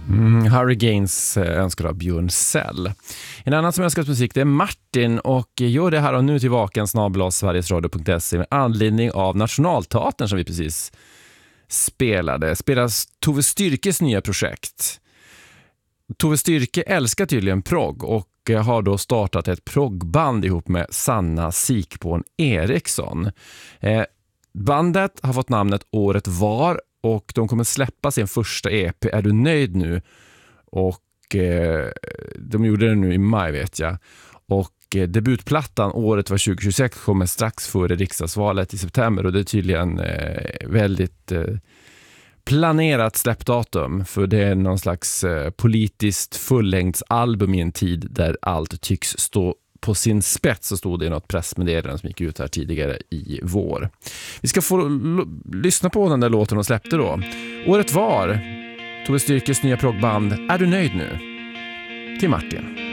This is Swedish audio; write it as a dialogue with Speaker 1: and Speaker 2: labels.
Speaker 1: Harry Gaines önskar av Björn Sell. En annan som önskar musik, det är Martin, och gör det här och nu till vaken@sverigesradio.se med anledning av Nationalteatern som vi precis spelas Tove Styrkes nya projekt. Tove Styrke älskar tydligen progg och har då startat ett proggband ihop med Sanna Sikborn Eriksson. Bandet har fått namnet Året var och de kommer släppa sin första EP, Är du nöjd nu? Och de gjorde det nu i maj, vet jag. Och debutplattan Året var 2026 kommer strax före riksdagsvalet i september, och det är tydligen väldigt planerat släppdatum, för det är någon slags politiskt fullängdsalbum i en tid där allt tycks stå på sin spets, så stod det i något pressmeddelande som gick ut här tidigare i vår. Vi ska få lyssna på den där låten och släppte då. Året var, Tove Styrkes nya proggband Är du nöjd nu? Till Martin.